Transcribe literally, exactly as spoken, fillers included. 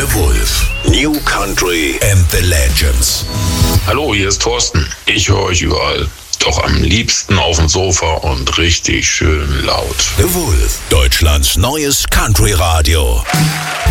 The Wolf. New Country and the Legends. Hallo, hier ist Thorsten. Ich höre euch überall. Doch am liebsten auf dem Sofa und richtig schön laut. The Wolf. Deutschlands neues Country-Radio.